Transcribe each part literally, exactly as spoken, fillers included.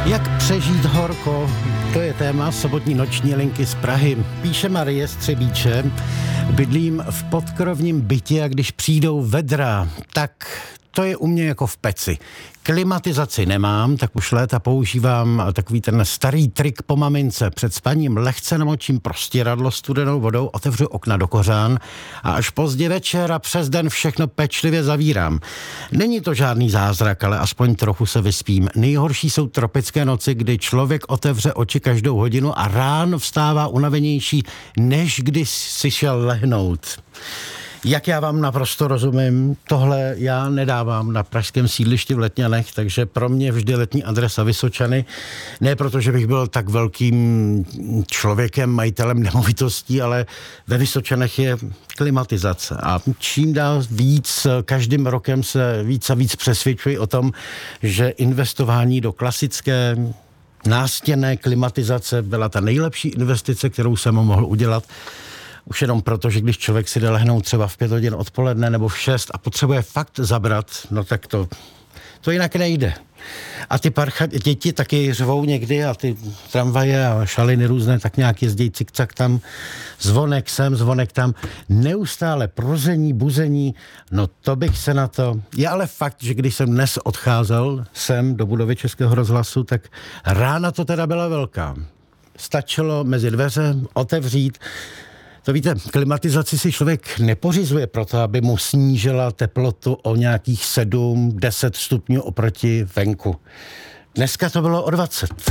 Jak přežít horko, to je téma sobotní noční linky z Prahy. Píše Marie Střebíče, bydlím v podkrovním bytě a když přijdou vedra, tak to je u mě jako v peci. Klimatizaci nemám, tak už léta používám takový ten starý trik po mamince. Před spaním lehce namočím prostěradlo studenou vodou, otevřu okna do kořán a až pozdě večer a přes den všechno pečlivě zavírám. Není to žádný zázrak, ale aspoň trochu se vyspím. Nejhorší jsou tropické noci, kdy člověk otevře oči každou hodinu a ráno vstává unavenější, než když si šel lehnout. Jak já vám naprosto rozumím, tohle já nedávám na pražském sídlišti v Letňanech, takže pro mě vždy letní adresa Vysočany. Ne proto, že bych byl tak velkým člověkem, majitelem nemovitostí, ale ve Vysočanech je klimatizace. A čím dál víc, každým rokem se víc a víc přesvědčuji o tom, že investování do klasické nástěnné klimatizace byla ta nejlepší investice, kterou jsem mohl udělat. Už jenom proto, že když člověk si jde lehnout třeba v pět hodin odpoledne nebo v šest a potřebuje fakt zabrat, no tak to, to jinak nejde. A ty parcha, děti taky řvou někdy a ty tramvaje a šaliny různé tak nějak jezdí cikcak tam, zvonek sem, zvonek tam, neustále prození, buzení, no to bych se na to... Je ale fakt, že když jsem dnes odcházel sem do budovy Českého rozhlasu, tak rána to teda byla velká. Stačilo mezi dveře otevřít. To víte, klimatizaci si člověk nepořizuje proto, aby mu snížila teplotu o nějakých sedm deset stupňů oproti venku. Dneska to bylo o dvacet.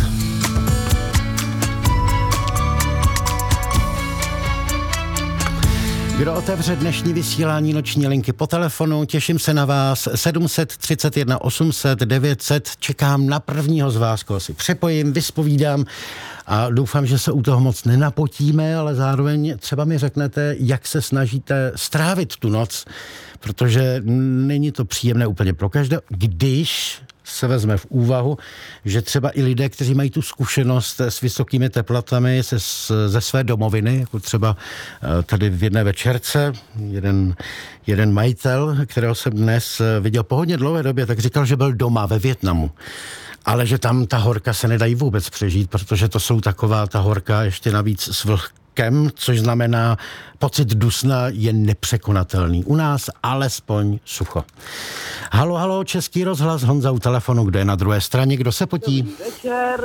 Kdo otevře dnešní vysílání noční linky po telefonu, těším se na vás. sedm set třicet jedna osm set devět set, čekám na prvního z vás, koho si přepojím, vyspovídám a doufám, že se u toho moc nenapotíme, ale zároveň třeba mi řeknete, jak se snažíte strávit tu noc, protože není to příjemné úplně pro každého, když se vezme v úvahu, že třeba i lidé, kteří mají tu zkušenost s vysokými teplotami se, ze své domoviny, jako třeba tady v jedné večerce, jeden, jeden majitel, kterého jsem dnes viděl po hodně dlouhé době, tak říkal, že byl doma ve Vietnamu. Ale že tam ta horka se nedají vůbec přežít, protože to jsou taková ta horka ještě navíc s vlhkem, což znamená pocit dusna je nepřekonatelný. U nás alespoň sucho. Halo, halo, Český rozhlas, Honza u telefonu, kdo je na druhé straně, kdo se potí? Dobrý večer.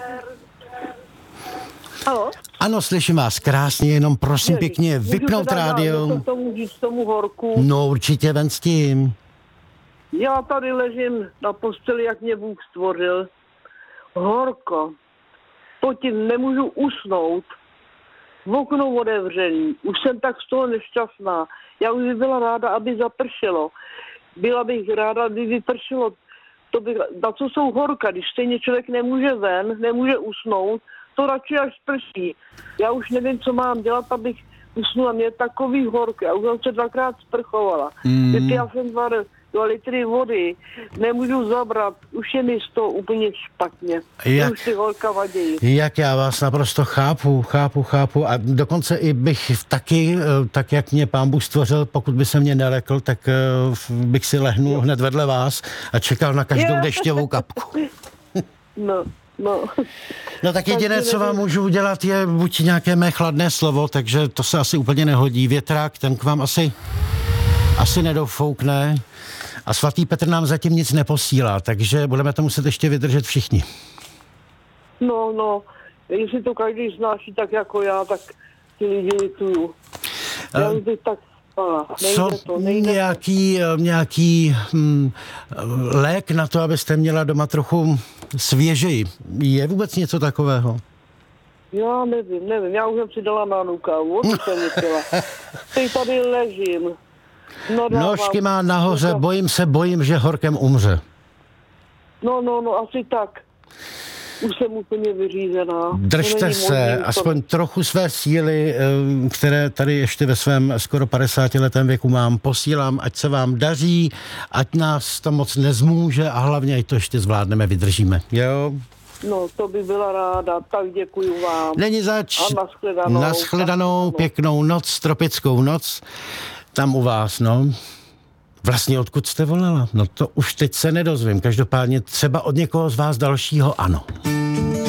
Halo? Ano, slyším vás krásně, jenom prosím Ježiš, pěkně vypnout rádio. Můžu tomu říct tomu horku? No určitě, ven s tím. Já tady ležím na posteli, jak mě Bůh stvořil. Horko. Potím, nemůžu usnout. V okno otevřený. Už jsem tak z toho nešťastná. Já už bych byla ráda, aby zapršelo. Byla bych ráda, aby vypršelo. To bych, na co jsou horka, když stejně člověk nemůže ven, nemůže usnout, to radši až sprší. Já už nevím, co mám dělat, abych usnula. Mě je takový horko. Já už jsem se dvakrát sprchovala. Mm. Já jsem dva, dva litry vody. Nemůžu zabrat. Už je mi z toho úplně špatně. Jak, už ty horka vadějí. Jak já vás naprosto chápu, chápu, chápu. A dokonce i bych taky, tak jak mě Pán Bůh stvořil, pokud by se mě nelekl, tak bych si lehnul hned vedle vás a čekal na každou Jo. dešťovou kapku. No. No. no tak jediné, co vám můžu udělat, je buď nějaké mé chladné slovo, takže to se asi úplně nehodí. Větrák, ten k vám asi, asi nedofoukne. A svatý Petr nám zatím nic neposílá, takže budeme to muset ještě vydržet všichni. No, no, jestli to každý znáší tak jako já, tak ty lidi lituju. Já už bych tak spala. Co to, nejde nějaký, to. nějaký hm, lék na to, abyste měla doma trochu svěžeji? Je vůbec něco takového? Já nevím, nevím. Já už jsem si dala na nukávu, to jsem nechtěla. Teď tady ležím. Nadávám. Nožky má nahoře, bojím se, bojím, že horkem umře. No, no, no, asi tak. Už jsem úplně vyřízená. Držte se, aspoň trochu své síly, které tady ještě ve svém skoro padesátiletém věku mám, posílám, ať se vám daří, ať nás to moc nezmůže a hlavně, ať to ještě zvládneme, vydržíme. Jo? No, to by byla ráda, tak děkuju vám. Není zač. A nashledanou. Nashledanou, pěknou noc, tropickou noc. Tam u vás, no. Vlastně odkud jste volala? No to už teď se nedozvím. Každopádně třeba od někoho z vás dalšího ano.